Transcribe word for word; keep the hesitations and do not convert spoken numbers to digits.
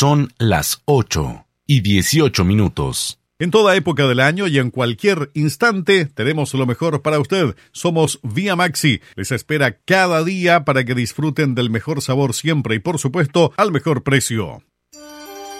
Son las ocho y dieciocho minutos. En toda época del año y en cualquier instante tenemos lo mejor para usted. Somos Vía Maxi. Les espera cada día para que disfruten del mejor sabor siempre y por supuesto al mejor precio.